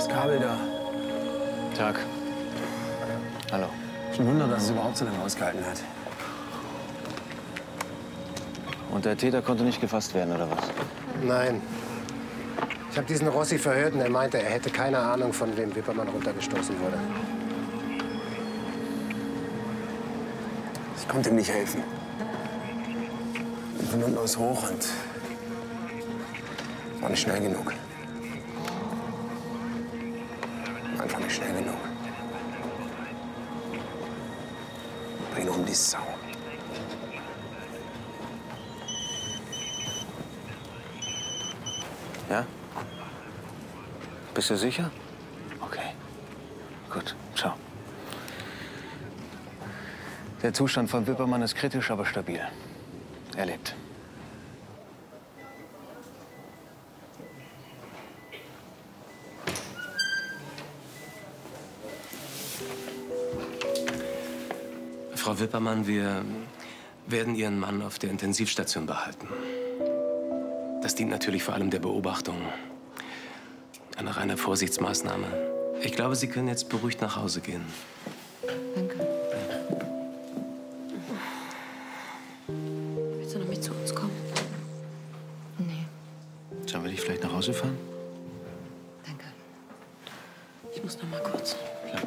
das Kabel da. Tag. Hallo. Schon ein Wunder, dass es überhaupt so lange ausgehalten hat. Und der Täter konnte nicht gefasst werden, oder was? Nein. Ich habe diesen Rossi verhört und er meinte, er hätte keine Ahnung, von wem Wippermann runtergestoßen wurde. Ich konnte ihm nicht helfen. Von unten aus hoch und war nicht schnell genug. Einfach nicht schnell genug. Bring um die Sau. Ja? Bist du sicher? Okay. Gut, ciao. Der Zustand von Wippermann ist kritisch, aber stabil. Er lebt. Frau Wippermann, wir werden Ihren Mann auf der Intensivstation behalten. Das dient natürlich vor allem der Beobachtung. Eine reine Vorsichtsmaßnahme. Ich glaube, Sie können jetzt beruhigt nach Hause gehen. Danke. Willst du noch mit zu uns kommen? Nee. Sollen wir dich vielleicht nach Hause fahren? Danke. Ich muss noch mal kurz.